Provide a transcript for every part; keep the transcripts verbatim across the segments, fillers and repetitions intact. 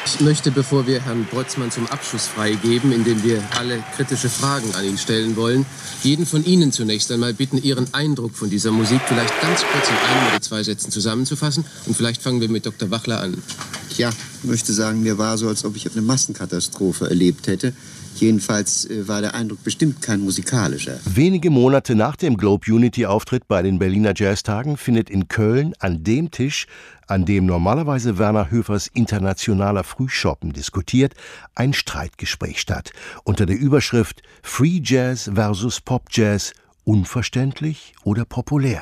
Ich möchte, bevor wir Herrn Brötzmann zum Abschluss freigeben, indem wir alle kritische Fragen an ihn stellen wollen, jeden von Ihnen zunächst einmal bitten, Ihren Eindruck von dieser Musik vielleicht ganz kurz in einem oder zwei Sätzen zusammenzufassen. Und vielleicht fangen wir mit Doktor Wachler an. Ja, ich möchte sagen, mir war so, als ob ich eine Massenkatastrophe erlebt hätte. Jedenfalls äh, war der Eindruck bestimmt kein musikalischer. Wenige Monate nach dem Globe Unity-Auftritt bei den Berliner Jazztagen findet in Köln an dem Tisch, an dem normalerweise Werner Höfers internationaler Frühschoppen diskutiert, ein Streitgespräch statt. Unter der Überschrift Free Jazz versus Pop Jazz, unverständlich oder populär.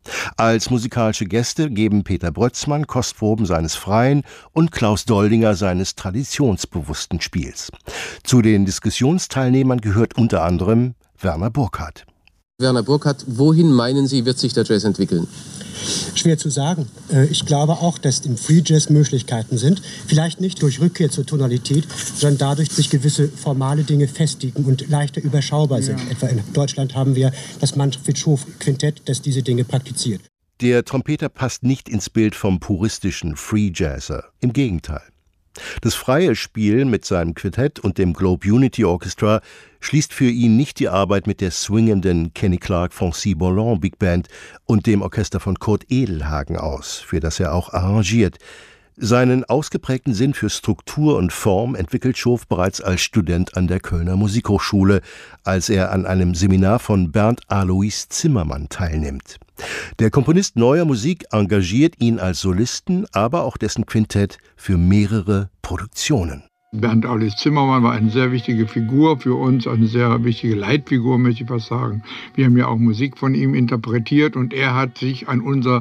Als musikalische Gäste geben Peter Brötzmann Kostproben seines freien und Klaus Doldinger seines traditionsbewussten Spiels. Zu den Diskussionsteilnehmern gehört unter anderem Werner Burkhardt. Werner Burkhardt, wohin meinen Sie, wird sich der Jazz entwickeln? Schwer zu sagen. Ich glaube auch, dass im Free Jazz Möglichkeiten sind. Vielleicht nicht durch Rückkehr zur Tonalität, sondern dadurch, dass sich gewisse formale Dinge festigen und leichter überschaubar sind. Ja. Etwa in Deutschland haben wir das Manfred Schof Quintett, das diese Dinge praktiziert. Der Trompeter passt nicht ins Bild vom puristischen Free Jazzer. Im Gegenteil. Das freie Spiel mit seinem Quintett und dem Globe Unity Orchestra schließt für ihn nicht die Arbeit mit der swingenden Kenny Clark-Foncy Bollon Big Band und dem Orchester von Kurt Edelhagen aus, für das er auch arrangiert. Seinen ausgeprägten Sinn für Struktur und Form entwickelt Schof bereits als Student an der Kölner Musikhochschule, als er an einem Seminar von Bernd Alois Zimmermann teilnimmt. Der Komponist neuer Musik engagiert ihn als Solisten, aber auch dessen Quintett für mehrere Produktionen. Bernd Alois Zimmermann war eine sehr wichtige Figur für uns, eine sehr wichtige Leitfigur, möchte ich fast sagen. Wir haben ja auch Musik von ihm interpretiert und er hat sich an unserer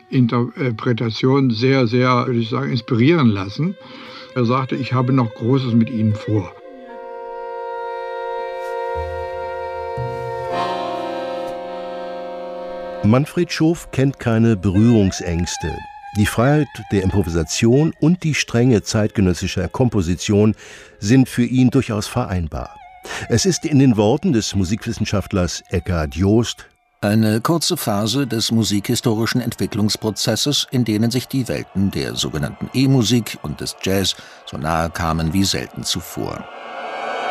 Interpretation sehr, sehr, würde ich sagen, inspirieren lassen. Er sagte, ich habe noch Großes mit Ihnen vor. Manfred Schof kennt keine Berührungsängste. Die Freiheit der Improvisation und die Strenge zeitgenössischer Komposition sind für ihn durchaus vereinbar. Es ist in den Worten des Musikwissenschaftlers Eckhard Joost eine kurze Phase des musikhistorischen Entwicklungsprozesses, in denen sich die Welten der sogenannten E-Musik und des Jazz so nahe kamen wie selten zuvor.